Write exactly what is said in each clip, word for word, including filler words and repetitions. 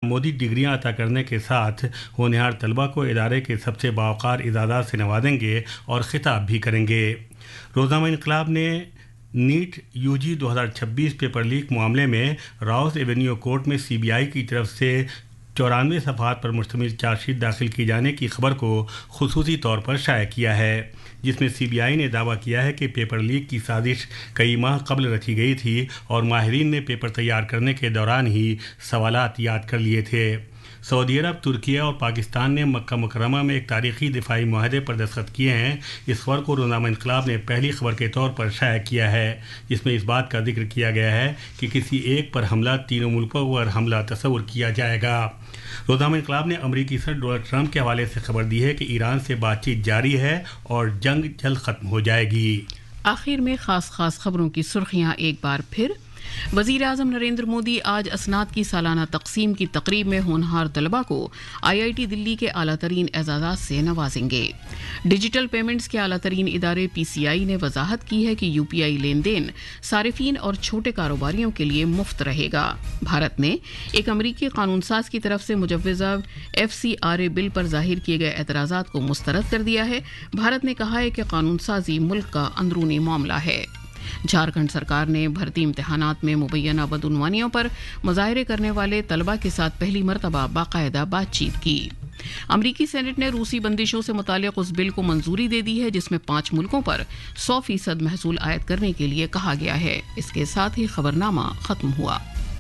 مودی ڈگریاں عطا کرنے کے ساتھ ہونہار طلبہ کو ادارے کے سب سے باوقار اعزازات سے نوازیں گے اور خطاب بھی کریں گے۔ روزنامہ انقلاب نے نیٹ یو جی دو ہزار چھبیس پیپر لیک معاملے میں راؤس ایونیو کورٹ میں سی بی آئی کی طرف سے چورانوے صفحات پر مشتمل چارج شیٹ داخل کی جانے کی خبر کو خصوصی طور پر شائع کیا ہے، جس میں سی بی آئی نے دعویٰ کیا ہے کہ پیپر لیک کی سازش کئی ماہ قبل رچی گئی تھی اور ماہرین نے پیپر تیار کرنے کے دوران ہی سوالات یاد کر لیے تھے۔ سعودی عرب، ترکیہ اور پاکستان نے مکہ مکرمہ میں ایک تاریخی دفاعی معاہدے پر دستخط کیے ہیں۔ اس خبر کو روزنامہ انقلاب نے پہلی خبر کے طور پر شائع کیا ہے، جس میں اس بات کا ذکر کیا گیا ہے کہ کسی ایک پر حملہ تینوں ملکوں پر حملہ تصور کیا جائے گا۔ روزنامہ انقلاب نے امریکی صدر ڈونلڈ ٹرمپ کے حوالے سے خبر دی ہے کہ ایران سے بات چیت جاری ہے اور جنگ جلد ختم ہو جائے گی۔ آخر میں خاص خاص خبروں کی سرخیاں ایک بار پھر۔ وزیر اعظم نریندر مودی آج اسناد کی سالانہ تقسیم کی تقریب میں ہونہار طلبہ کو آئی آئی ٹی دلی کے اعلیٰ ترین اعزازات سے نوازیں گے۔ ڈیجیٹل پیمنٹس کے اعلیٰ ترین ادارے پی سی آئی نے وضاحت کی ہے کہ یو پی آئی لین دین صارفین اور چھوٹے کاروباریوں کے لیے مفت رہے گا۔ بھارت نے ایک امریکی قانون ساز کی طرف سے مجوزہ ایف سی آر اے بل پر ظاہر کیے گئے اعتراضات کو مسترد کر دیا ہے۔ بھارت نے کہا ہے کہ قانون سازی ملک کا اندرونی معاملہ ہے۔ جھارکھنڈ سرکار نے بھرتی امتحانات میں مبینہ بدعنوانیوں پر مظاہرے کرنے والے طلبہ کے ساتھ پہلی مرتبہ باقاعدہ بات چیت کی۔ امریکی سینٹ نے روسی بندشوں سے متعلق اس بل کو منظوری دے دی ہے جس میں پانچ ملکوں پر سو فیصد محصول عائد کرنے کے لیے کہا گیا ہے۔ اس کے ساتھ ہی خبرنامہ ختم ہوا۔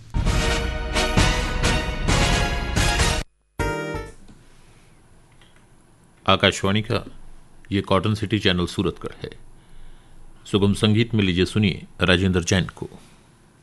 آکاشوانی کا یہ کاٹن سٹی چینل سورت گڑھ ہے۔ سگم سنگیت میں لیجیے سنیے راجندر جین کو۔